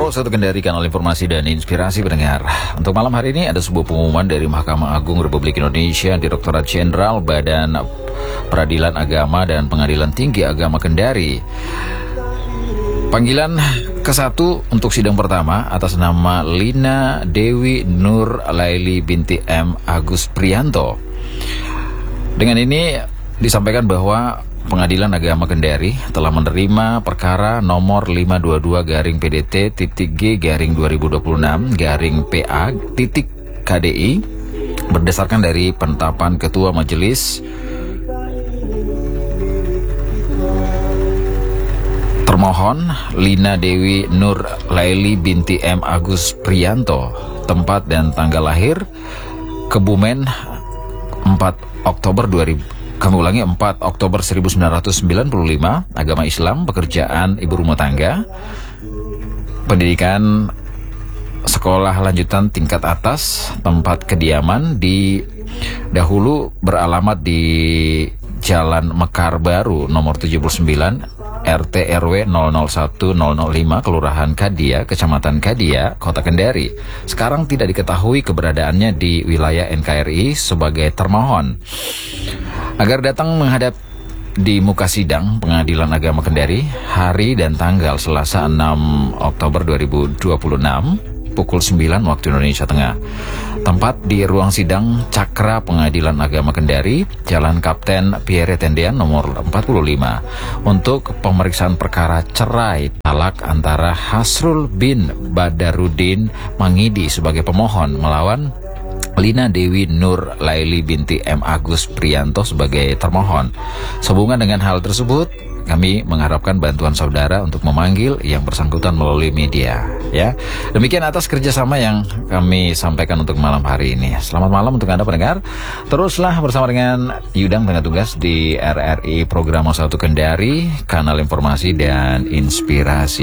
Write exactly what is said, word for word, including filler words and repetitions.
satu Kendari, kanal informasi dan inspirasi pendengar. Untuk malam hari ini ada sebuah pengumuman dari Mahkamah Agung Republik Indonesia, Direktorat Jenderal Badan Peradilan Agama dan Pengadilan Tinggi Agama Kendari. Panggilan ke satu untuk sidang pertama atas nama Lina Dewi Nur Laili binti M Agus Priyanto. Dengan ini disampaikan bahwa Pengadilan Agama Kendari telah menerima perkara nomor lima dua dua garing P D T titik G garing dua ribu dua puluh enam garing P A titik K D I berdasarkan dari penetapan Ketua Majelis termohon Lina Dewi Nur Laili binti M Agus Priyanto, tempat dan tanggal lahir Kebumen empat Oktober dua ribu. Kami ulangi, empat Oktober seribu sembilan ratus sembilan puluh lima, agama Islam, pekerjaan ibu rumah tangga, pendidikan sekolah lanjutan tingkat atas, tempat kediaman di dahulu beralamat di Jalan Mekar Baru nomor tujuh puluh sembilan R T R W nol nol satu nol nol lima Kelurahan Kadia, Kecamatan Kadia, Kota Kendari. Sekarang tidak diketahui keberadaannya di wilayah N K R I sebagai termohon. Agar datang menghadap di muka sidang Pengadilan Agama Kendari hari dan tanggal Selasa enam Oktober dua ribu dua puluh enam pukul sembilan waktu Indonesia Tengah. Tempat di ruang sidang Cakra Pengadilan Agama Kendari, Jalan Kapten Pierre Tendian nomor empat puluh lima untuk pemeriksaan perkara cerai talak antara Hasrul bin Badarudin Mangidi sebagai pemohon melawan Lina Dewi Nur Laili binti M Agus Priyanto sebagai termohon. Sehubungan dengan hal tersebut, kami mengharapkan bantuan saudara untuk memanggil yang bersangkutan melalui media. Ya, demikian atas kerjasama yang kami sampaikan untuk malam hari ini. Selamat malam untuk Anda pendengar. Teruslah bersama dengan Yudang Tengah Tugas di R R I Program satu Kendari, kanal informasi dan inspirasi.